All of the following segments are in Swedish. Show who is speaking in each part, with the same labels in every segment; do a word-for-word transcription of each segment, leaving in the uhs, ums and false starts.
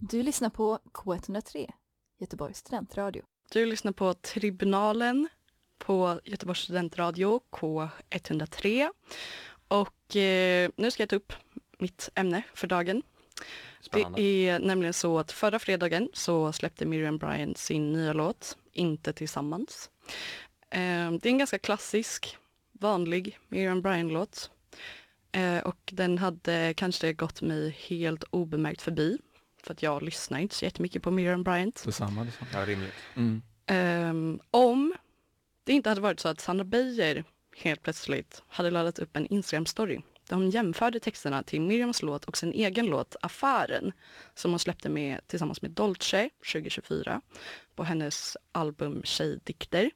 Speaker 1: Du lyssnar på K ett noll tre, Göteborgs studentradio.
Speaker 2: Du lyssnar på Tribunalen på Göteborgs studentradio K ett noll tre. Och eh, nu ska jag ta upp mitt ämne för dagen.
Speaker 3: Spännande.
Speaker 2: Det är nämligen så att förra fredagen så släppte Miriam Bryant sin nya låt, Inte tillsammans. Eh, det är en ganska klassisk, vanlig Miriam Bryant-låt. Eh, och den hade kanske gått mig helt obemärkt förbi. För att jag lyssnar inte så jättemycket på Miriam Bryant.
Speaker 3: Detsamma, detsamma. Ja, rimligt.
Speaker 2: Mm. Um, om det inte hade varit så att Sandra Beijer helt plötsligt hade laddat upp en Instagram-story. Där hon jämförde texterna till Miriams låt och sin egen låt Affären. Som hon släppte med tillsammans med Dolce tjugo tjugofyra. På hennes album Tjejdikter.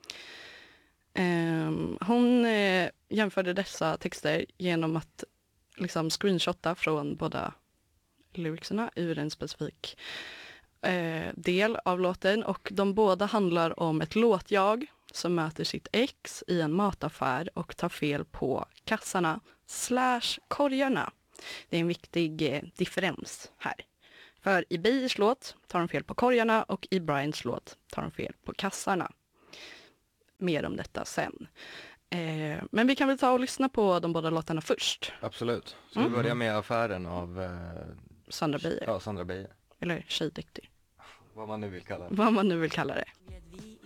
Speaker 2: Um, hon eh, jämförde dessa texter genom att liksom screenshotta från båda lyricserna ur en specifik eh, del av låten. Och de båda handlar om ett låtjag som möter sitt ex i en mataffär och tar fel på kassarna slash korgarna. Det är en viktig eh, differens här. För i Beijers låt tar de fel på korgarna och i Bryants låt tar de fel på kassarna. Mer om detta sen. Eh, men vi kan väl ta och lyssna på de båda låtarna först.
Speaker 3: Absolut. Så
Speaker 2: Mm.
Speaker 3: vi börjar med Affären av eh,
Speaker 2: Sandra Beijer.
Speaker 3: Ja, Sandra Beijer.
Speaker 2: Eller Tjejdikter.
Speaker 3: Vad man nu vill kalla det.
Speaker 2: Vad man nu vill kalla det.